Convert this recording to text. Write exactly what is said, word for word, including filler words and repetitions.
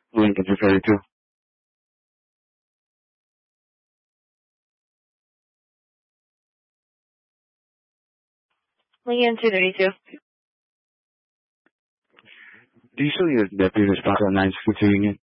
Lincoln two thirty-two. Lincoln two thirty-two. Do you still need a deputy to spot on nine sixty-two Union?